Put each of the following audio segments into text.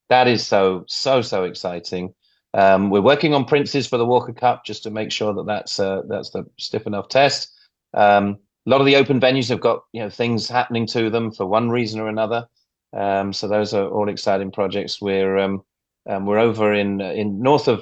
that is so exciting. We're working on Princes for the Walker Cup just to make sure that that's the stiff enough test. A lot of the open venues have got things happening to them for one reason or another. So those are all exciting projects. We're over in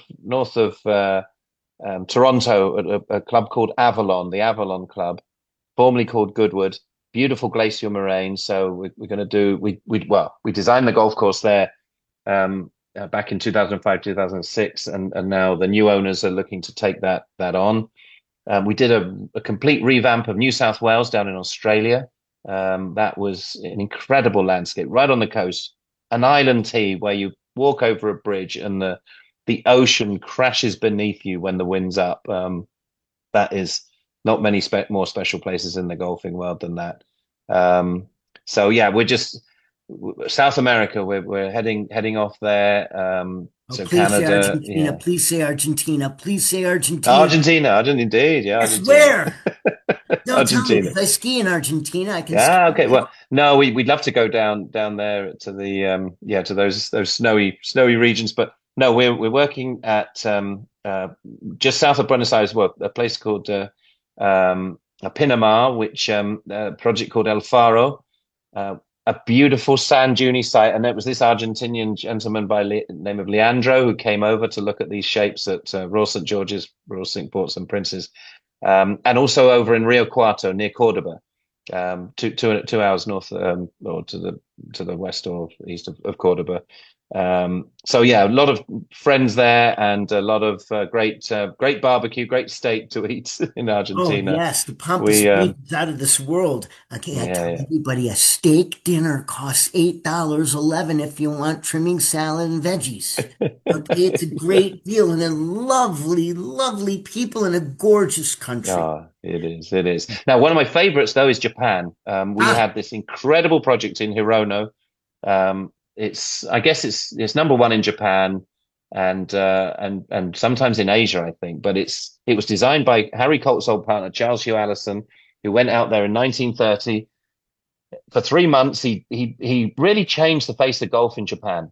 north of Toronto at a club called Avalon, the Avalon Club, formerly called Goodwood. Beautiful glacial moraine. So we're going to do we designed the golf course there back in 2005, 2006, and now the new owners are looking to take that on. We did a complete revamp of New South Wales down in Australia. That was an incredible landscape right on the coast, an island tee where you walk over a bridge and the ocean crashes beneath you when the wind's up. That is not many more special places in the golfing world than that. Um, so yeah, we're just South America. We're heading off there. Oh, So please say Canada, Argentina. yeah, Please say Argentina. Please say Argentina. Argentina, Argentina, indeed, yeah, Yes, Argentina, where? Don't tell me Argentina. because I ski in Argentina. I can ski Yeah, okay. there. Well, no, we'd love to go down there to the to those snowy regions, but no, we're working at just south of Buenos Aires, well, a place called Pinamar, which a project called El Faro, a beautiful sand dune site, and it was this Argentinian gentleman by name of Leandro who came over to look at these shapes at Royal St. George's, Royal Cinque Ports and Princes, and also over in Rio Cuarto near Cordoba, 2 hours north or to the west or east of Cordoba. So yeah, a lot of friends there and a lot of great barbecue, great steak to eat in Oh, Argentina. yes. The Pampas We beef is out of this world. Okay, I Yeah, tell yeah. everybody a steak dinner costs $8.11 if you want trimming, salad, and veggies. Okay, it's a great deal. And then lovely, lovely people in a gorgeous country. Oh, it is. It is. Now, one of my favorites though is Japan. We Ah, had this incredible project in Hirono. I guess it's number one in Japan and sometimes in Asia, I think. But it was designed by Harry Colt's old partner, Charles Hugh Allison, who went out there in 1930 for 3 months. He really changed the face of golf in Japan.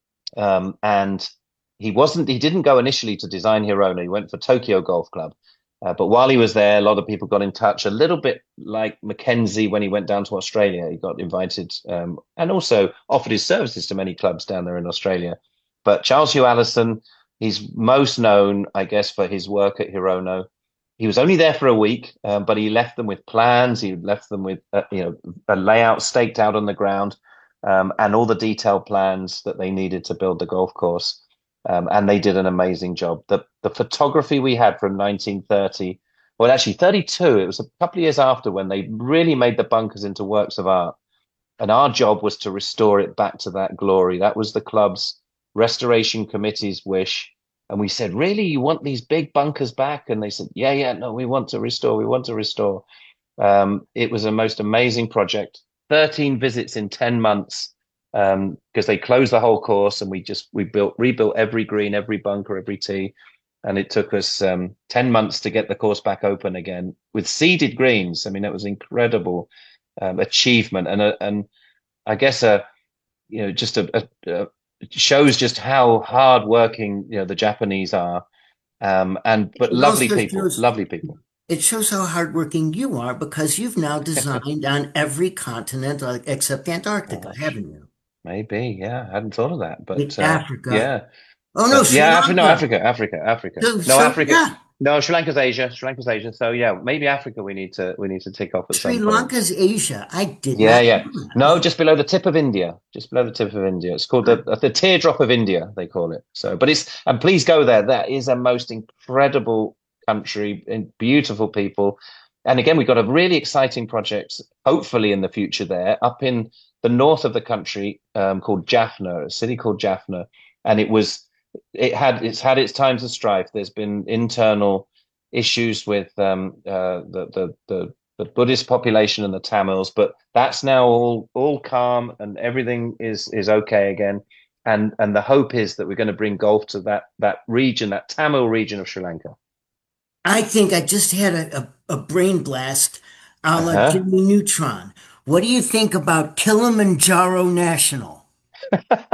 And he didn't go initially to design Hirono. He went for Tokyo Golf Club. But while he was there, a lot of people got in touch, a little bit like Mackenzie when he went down to Australia. He got invited and also offered his services to many clubs down there in Australia. But Charles Hugh Allison, he's most known, I guess, for his work at Hirono. He was only there for a week, but he left them with plans. He left them with, a layout staked out on the ground, and all the detailed plans that they needed to build the golf course. And they did an amazing job. The photography we had from 1930, well, actually 32, it was a couple of years after when they really made the bunkers into works of art. And our job was to restore it back to that glory. That was the club's restoration committee's wish. And we said, really, you want these big bunkers back? And they said, yeah, yeah, no, we want to restore. We want to restore. It was a most amazing project. 13 visits in 10 months because they closed the whole course and we rebuilt every green, every bunker, every tee. And it took us 10 months to get the course back open again with seeded greens. I mean, it was incredible achievement and I guess just it shows just how hardworking the Japanese are, and but it also lovely people. it shows how hardworking you are because you've now designed on every continent except Antarctica, Gosh, haven't you? maybe, yeah, I hadn't thought of that, With but Africa. yeah, Oh no, but Sri yeah, no, Lanka. Africa. No, So Africa, yeah, no, Sri Lanka's Asia, Sri Lanka's Asia. So yeah, maybe Africa we need to tick off at Sri some point. Lanka's Asia. I did Yeah, not yeah. know that. No, Wow. just below the tip of India. Just below the tip of India. It's called the teardrop of India, they call it. So, but and please go there. That is a most incredible country and beautiful people. And again, we've got a really exciting project, hopefully in the future there, up in the north of the country, called Jaffna, a city called Jaffna. And it's had its times of strife. There's been internal issues with the Buddhist population and the Tamils, but that's now all calm and everything is okay again. And the hope is that we're going to bring golf to that region, that Tamil region of Sri Lanka. I think I just had a brain blast a la Uh-huh. Jimmy Neutron. What do you think about Kilimanjaro National?